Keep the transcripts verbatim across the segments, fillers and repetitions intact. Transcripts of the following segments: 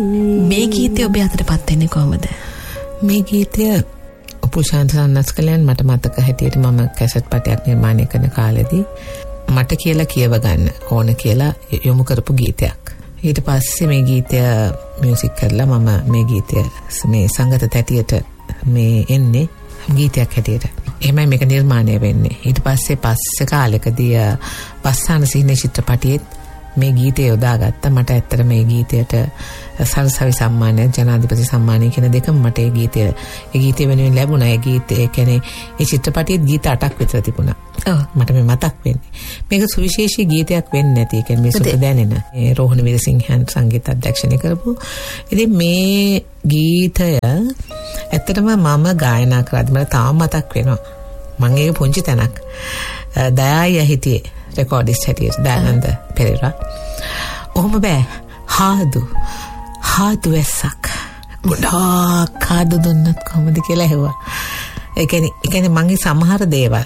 මේ ගීතය ඔබ අතරපත් වෙන්නේ කොහොමද? මේ ගීතය උපුෂාන්ත සන්නස්කලයන් මට මතක හැටියට මම කැසට් පටයක් නිර්මාණය කරන කාලෙදී මට කියලා කියව ගන්න ඕන කියලා යොමු කරපු ගීතයක්. ඊට පස්සේ මේ ගීතය මියුසික් කරලා මම මේ ගීතය මේ සංගත තැටියට මේ එන්නේ ගීතයක් හැටියට. එහෙමයි මේක නිර්මාණය වෙන්නේ. ඊට පස්සේ පස්සේ කාලෙකදී වස්සාන සිහින චිත්‍රපටියෙත් මේ ගීතය යොදාගත්තා. මට ඇත්තට මේ ගීතයට සරසවි සම්මානය, ජනාධිපති සම්මානය කියන දෙකම මට ඒ ගීතය ඒ ගීතය වෙනුවෙන් ලැබුණා. ඒ ගීතය ඒ කියන්නේ ඒ චිත්‍රපටියේ ගීත අටක් විතර තිබුණා. ඔව් මට මේ මතක් වෙන්නේ. මේක සුවිශේෂී ගීතයක් වෙන්නේ නැති. ඒ කියන්නේ මේ සුබ දැනෙන. ඒ රෝහණ වීරසිංහන් සංගීත අධ්‍යක්ෂණය කරපු. ඉතින් මේ ගීතය ඇත්තටම මම ගායනා කරද්දී මට තාම මතක් වෙනවා. මම ඒක පුංචි තැනක් දයායි හිටියේ රෙකෝඩිස්ට් හැටියට දානන්ද පෙරේරා. ඔහොම බෑ. හාදු හාදු ඇස්සක් ගොඩාක් හාදු දුන්නත් කොහොමද කියලා හෙව්වා. ඒ කියන්නේ ඒ කියන්නේ මගේ සමහර දේවල්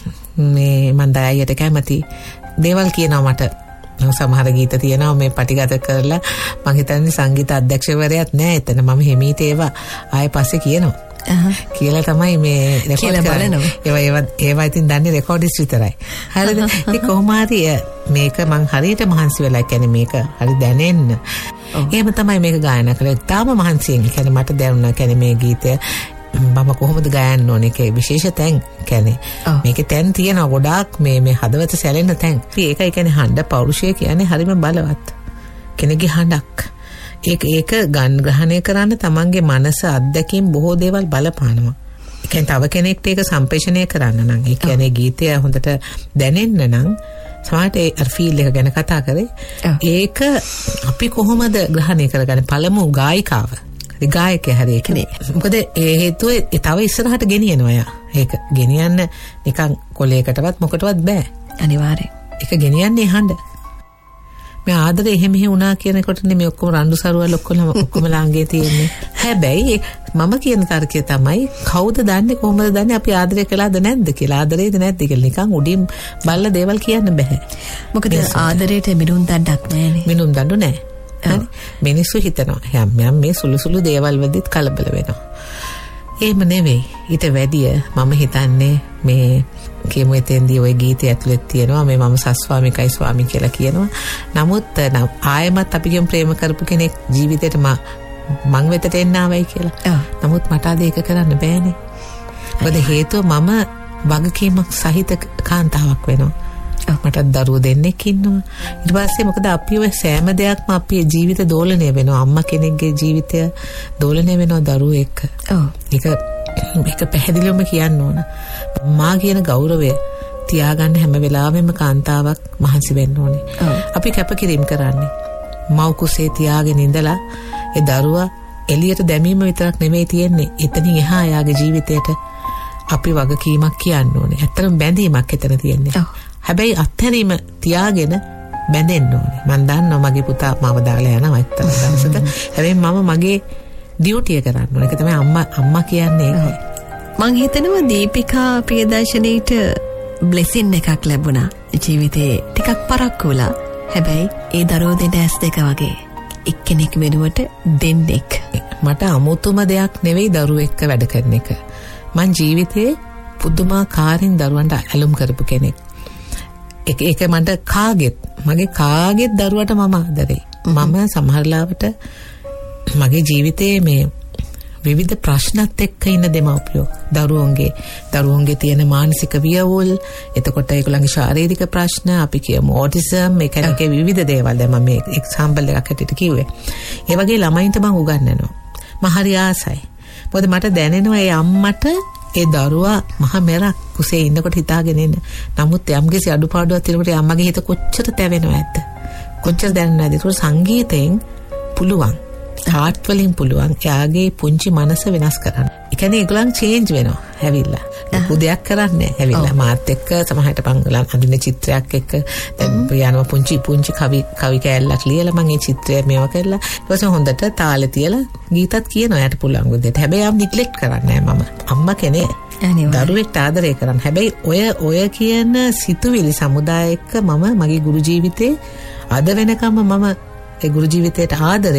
මේ මන් දයායට කැමති දේවල් කියනවා මට. සමහර ගීත තියෙනවා මේ පටිගත කරලා මං හිතන්නේ සංගීත අධ්‍යක්ෂකවරයාත් නෑ එතන. මම හිමීට ඒවා ආයෙ පස්සේ කියනවා. කියලා තමයි මේ රෙකෝඩ් කරන්නේ. ඒවා ඒවා ඒවා ඉතින් දන්නේ රෙකෝඩිස්ට් විතරයි. හරිද? ඒ කොහොම හරි මේක මං හරියට මහන්සි වෙලා කියන්නේ මේක හරි දැනෙන්න. එහෙම තමයි මේක ගායනා කළේ. තාම මහන්සියෙන් කියන්නේ මට දැනුණා කියන්නේ මේ ගීතය මම කොහොමද ගයන්න ඕනේ ඒකේ විශේෂ තැන් කියන්නේ. මේකේ තැන් තියෙනවා ගොඩාක් මේ මේ හදවත සැලෙන්න තැන්. ඒකයි කියන්නේ හඬ පෞරුෂය කියන්නේ හරිම බලවත්. කෙනෙක්ගේ හඬක්. ඒක ඒක ගන්න ග්‍රහණය කරන්න තමන්ගේ මනස අත්දැකීම් බොහෝ දේවල් බලපානවා. ඒ කියන්නේ තව කෙනෙක්ට ඒක සම්ප්‍රේෂණය කරන්න නම් ඒ කියන්නේ ගීතය හොඳට දැනෙන්න නම් සමහරට ඒ අර ෆීල් එක ගැන කතා කරේ. ඒක අපි කොහොමද ග්‍රහණය කරගන්නේ? පළමු ගායිකාව. ඒ ගායකයා හරි ඒක නේ. මොකද ඒ හේතුව ඒ තව ඉස්සරහට ගෙනියනවා යා. ඒක ගෙනියන්න නිකන් කොලයකටවත් මොකටවත් බෑ. අනිවාර්යෙන්. ඒක ගෙනියන්නේ හඬ. මේ ආදරේ එහෙම එහෙ වුණා කියනකොටනේ මේ ඔක්කොම රණ්ඩු සරුවල් ඔක්කොම ඔක්කොම ලාංගේ තියෙන්නේ. හැබැයි මම කියන තර්කය තමයි කවුද දන්නේ කොහොමද දන්නේ අපි ආදරය කළාද නැද්ද කියලා. ආදරේද නැද්ද කියලා නිකන් උඩින් බල්ල දේවල් කියන්න බෑ. මොකද ආදරේට මිනුම් දණ්ඩක් නැහැනේ. මිනුම් දඬු නැහැ. හරි. මිනිස්සු හිතනවා යම් යම් මේ සුළු සුළු දේවල් වලදීත් කලබල වෙනවා. එහෙම නෙවෙයි. ඊට වැඩිය මම හිතන්නේ මේ කියමු එතෙන්දී ওই ගීතය ඇතුළේ තියෙනවා මේ මම සස්වාමිකයි ස්වාමි කියලා කියනවා. නමුත් ආයෙමත් අපි කියමු ප්‍රේම කරපු කෙනෙක් ජීවිතේට මං වෙතට එන්න ආවයි කියලා. නමුත් මට අද ඒක කරන්න බෑනේ. මොකද හේතුව මම වගකීමක් සහිත කාන්තාවක් වෙනවා. මට දරුවෝ දෙන්නෙක් ඉන්නවා. ඊට පස්සේ මොකද අපි ඔය සෑම දෙයක්ම අපේ ජීවිත දෝලණය වෙනවා. අම්මා කෙනෙක්ගේ ජීවිතය දෝලණය වෙනවා දරුවෝ එක්ක. ඔව්. ඒක මේක පැහැදිලිවම කියන්න ඕන. මා කියන ගෞරවය තියාගන්න හැම වෙලාවෙම කාන්තාවක් මහන්සි වෙන්න ඕනේ. අපි කැපකිරීම කරන්නේ. මව් කුසේ තියාගෙන ඉඳලා ඒ දරුවා එළියට දැමීම විතරක් නෙමෙයි තියෙන්නේ. එතනින් එහා යාගේ ජීවිතයට අපි වගකීමක් කියන්න ඕනේ. ඇත්තටම බැඳීමක් එතන තියෙන්නේ. හැබැයි අත්හැරීම තියාගෙන බැඳෙන්න ඕනේ. මම දන්නවා මගේ පුතා මාව දාලා යනවා එක්තරා දවසක. හැබැයි මම මගේ ඩියුටිය කරන්න ඕනේ. ඒක තමයි අම්මා අම්මා කියන්නේ ඒකයි. මං හිතනවා දීපිකා ප්‍රියදර්ශනීට බ්ලෙසින් එකක් ලැබුණා. ජීවිතේ ටිකක් පරක්කු වුණා. හැබැයි ඒ දරුවෝ දෙන්න ඇස් දෙක වගේ එක්කෙනෙක් වෙනුවට දෙන්නෙක්. මට අමුතුම දෙයක් නෙවෙයි දරුවෝ එක්ක වැඩ කරන එක. මං ජීවිතේ පුදුමාකාරින් දරුවන්ට ඇලුම් කරපු කෙනෙක්. ඒක ඒක මට කාගෙත් මගේ කාගෙත් දරුවට මම ආදරේ. මම සමහරලාවට මගේ ජීවිතේ මේ විවිධ ප්‍රශ්නත් එක්ක ඉන්න දෙමව්පියෝ දරුවන්ගේ දරුවන්ගේ තියෙන මානසික වියවුල්, එතකොට ඒගොල්ලන්ගේ ශාරීරික ප්‍රශ්න, අපි කියමු ඔටිසම්, ඒ කියන්නේ විවිධ දේවල්. දැන් මම මේ එක්සැම්පල් එකක් හැටියට කිව්වේ. ඒ වගේ ළමයින්ට මම උගන්වනවා. මම හරි ආසයි. මොකද මට දැනෙනවා ඒ අම්මට ඒ දරුවා මහ මෙරක් කුසේ ඉන්නකොට හිතාගෙන ඉන්න. නමුත් යම්කිසි අඩුපාඩුවක් තියෙනකොට අම්මගේ හිත කොච්චර තැවෙනවද ඇත්ත. කොච්චර දැනෙනවද? ඒක සංගීතයෙන් පුළුවන්. හાર્ට් වලින් පුළුවන් එයාගේ පුංචි මනස වෙනස් කරන්න. ඒ කියන්නේ ඒගොල්ලන් චේන්ජ් වෙනවා හැවිල්ලා. ලොකු දෙයක් කරන්නේ හැවිල්ලා. මාත් එක්ක සමහරට පංගලන් අඳින චිත්‍රයක් එක්ක දැන් පියානෝ පුංචි පුංචි කවි කවි කැලලක් ලියලා මම ඒ චිත්‍රය මේව කරලා ඊට පස්සේ හොඳට තාලෙ තියලා ගීතත් කියනවා යාට පුළුවන් විදිහට. හැබැයි ආම් නිග්ලෙක්ට් කරන්නේ නැහැ මම. අම්මා කෙනෙක්. දරුවෙක්ට ආදරය කරන්න. හැබැයි ඔය ඔය කියන සිතුවිලි සමුදාය එක්ක මම මගේ ගුරු ජීවිතේ අද වෙනකම් මම ඒ ගුරු ජීවිතයට ආදරේ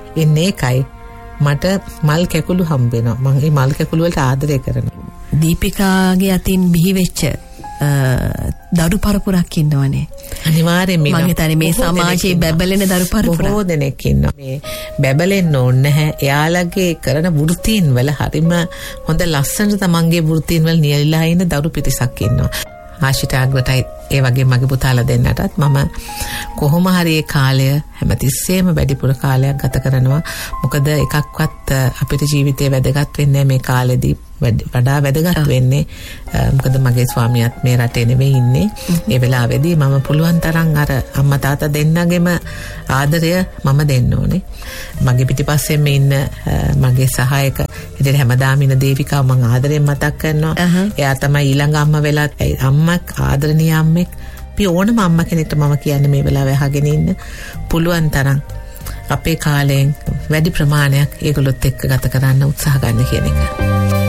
එන්නේ ඒකයි මට මල් කැකුළු හම්බ වෙනවා. මම මේ මල් කැකුළු වලට ආදරය කරනවා. දීපිකාගේ අතින් බිහි වෙච්ච දරු පරපුරක් ඉන්නවනේ. අනිවාර්යෙන් මේ මම හිතන්නේ මේ සමාජයේ බැබලෙන දරු පරපුර බොහෝ දෙනෙක් ඉන්නවා. මේ බැබලෙන්න ඕනේ නැහැ. එයාලගේ කරන වෘත්තීන් වල හරිම හොඳ ලස්සන තමන්ගේ වෘත්තීන් වල නියැලිලා ඉන්න දරු පිරිසක් ඉන්නවා. ආශිතාග්‍රටයි ඒ වගේ මගේ පුතාලා දෙන්නටත් මම කොහොම හරි ඒ කාලය හැමතිස්සෙම වැඩිපුර කාලයක් ගත කරනවා. මොකද එකක්වත් අපිට ජීවිතේ වැදගත් වෙන්නේ මේ කාලෙදී වඩා වැදගත් වෙන්නේ මොකද මගේ ස්වාමියාත් මේ රටේ නෙවෙයි ඉන්නේ. ඒ වෙලාවේදී මම පුළුවන් තරම් අර අම්මා තාත්තා දෙන්නගෙම ආදරය මම දෙන්න ඕනේ. මගේ පිටිපස්සෙන් ඉන්න මගේ සහායක ඉතින් හැමදාම ඉන්න දේවිකාව මම ආදරෙන් මතක් කරනවා. එයා තමයි ඊළඟ අම්මා වෙලා අම්මා ආදරණීය අම්මෙක්. අපි ඕනම අම්මා කෙනෙක්ට මම කියන්නේ මේ වෙලාවේ අහගෙන ඉන්න පුළුවන් තරම් අපේ කාලයෙන් වැඩි ප්‍රමාණයක් ඒගොල්ලොත් එක්ක ගත කරන්න උත්සාහ ගන්න කියන එක.